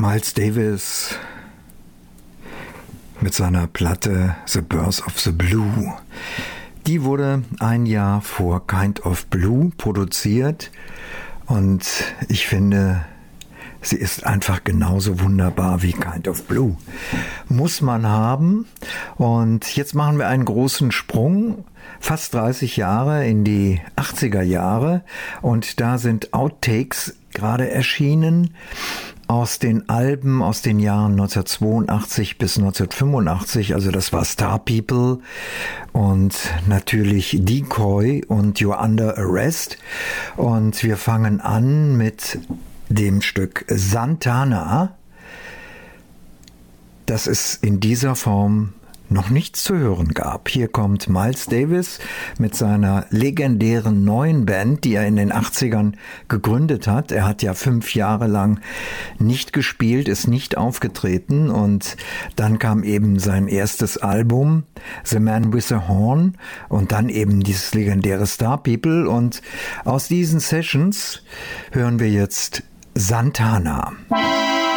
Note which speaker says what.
Speaker 1: Miles Davis mit seiner Platte The Birth of the Blue. Die wurde ein Jahr vor Kind of Blue produziert und ich finde, sie ist einfach genauso wunderbar wie Kind of Blue. Muss man haben. Und jetzt machen wir einen großen Sprung, fast 30 Jahre in die 80er Jahre. Und da sind Outtakes gerade erschienen aus den Alben aus den Jahren 1982 bis 1985. Also das war Star People und natürlich Decoy und You're Under Arrest. Und wir fangen an mit dem Stück Santana, das es in dieser Form noch nichts zu hören gab. Hier kommt Miles Davis mit seiner legendären neuen Band, die er in den 80ern gegründet hat. Er hat ja 5 Jahre lang nicht gespielt, ist nicht aufgetreten und dann kam eben sein erstes Album, The Man with a Horn, und dann eben dieses legendäre Star People, und aus diesen Sessions hören wir jetzt Santana.